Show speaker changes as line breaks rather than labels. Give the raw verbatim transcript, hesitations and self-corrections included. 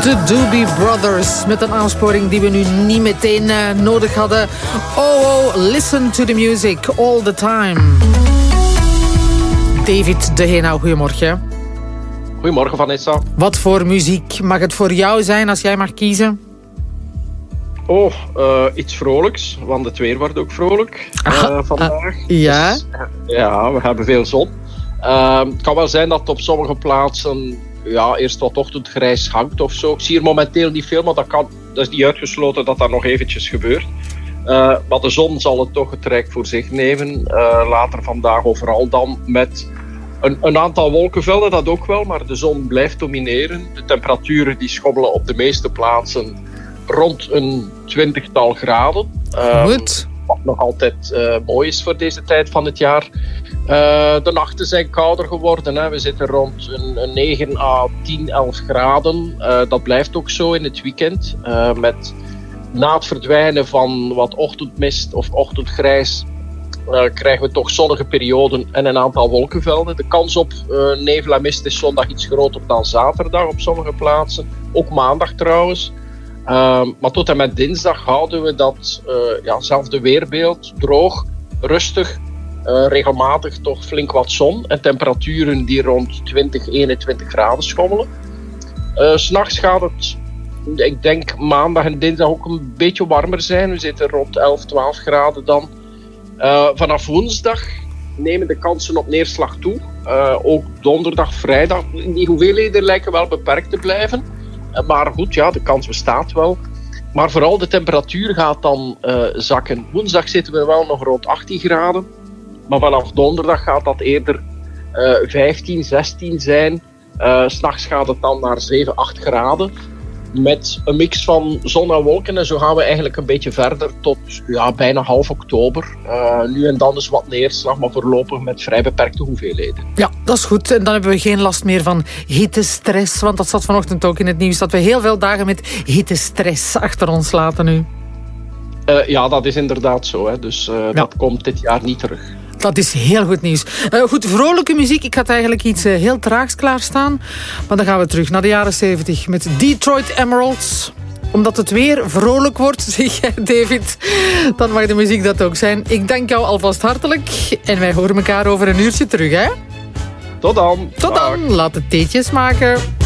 De Doobie Brothers met een aansporing die we nu niet meteen uh, nodig hadden. Oh, oh, listen to the music all the time. David De Heenau, goedemorgen.
Goedemorgen, Vanessa.
Wat voor muziek mag het voor jou zijn als jij mag kiezen?
Oh, uh, iets vrolijks, want het weer wordt ook vrolijk uh, vandaag.
Uh, ja?
Dus, uh, ja, we hebben veel zon. Uh, het kan wel zijn dat het op sommige plaatsen ja, eerst wat ochtendgrijs hangt of zo. Ik zie er momenteel niet veel, maar dat, kan, dat is niet uitgesloten dat dat nog eventjes gebeurt. Uh, maar de zon zal het toch het rijk voor zich nemen. Uh, later vandaag overal dan met een, een aantal wolkenvelden, dat ook wel. Maar de zon blijft domineren. De temperaturen die schommelen op de meeste plaatsen rond een twintigtal graden. Uh,
Goed.
Wat nog altijd uh, mooi is voor deze tijd van het jaar. Uh, de nachten zijn kouder geworden. Hè. We zitten rond een, een negen à tien, elf graden. Uh, dat blijft ook zo in het weekend. Uh, met na het verdwijnen van wat ochtendmist of ochtendgrijs uh, krijgen we toch zonnige perioden en een aantal wolkenvelden. De kans op uh, nevel en mist is zondag iets groter dan zaterdag op sommige plaatsen. Ook maandag trouwens. Uh, maar tot en met dinsdag houden we dat uh, ja, zelfde weerbeeld, droog, rustig, uh, regelmatig toch flink wat zon en temperaturen die rond twintig, eenentwintig graden schommelen. Uh, 's Nachts gaat het, ik denk maandag en dinsdag ook een beetje warmer zijn. We zitten rond elf, twaalf graden dan. Uh, vanaf woensdag nemen de kansen op neerslag toe. Uh, ook donderdag, vrijdag, die hoeveelheden lijken wel beperkt te blijven. Maar goed, ja, de kans bestaat wel. Maar vooral de temperatuur gaat dan uh, zakken. Woensdag zitten we wel nog rond achttien graden. Maar vanaf donderdag gaat dat eerder uh, vijftien, zestien zijn. Uh, 's Nachts gaat het dan naar zeven, acht graden. Met een mix van zon en wolken. En zo gaan we eigenlijk een beetje verder tot ja, bijna half oktober. Uh, nu en dan is wat neerslag, maar voorlopig met vrij beperkte hoeveelheden.
Ja, dat is goed. En dan hebben we geen last meer van hittestress. Want dat zat vanochtend ook in het nieuws. Dat we heel veel dagen met hittestress achter ons laten nu.
Uh, ja, dat is inderdaad zo. Hè. Dus uh, ja. dat komt dit jaar niet terug.
Dat is heel goed nieuws. Uh, goed, vrolijke muziek. Ik had eigenlijk iets uh, heel traags klaarstaan. Maar dan gaan we terug naar de jaren zeventig met Detroit Emeralds. Omdat het weer vrolijk wordt, zeg jij, David. Dan mag de muziek dat ook zijn. Ik dank jou alvast hartelijk. En wij horen elkaar over een uurtje terug, hè?
Tot dan.
Tot dan. Laat het theetjes maken.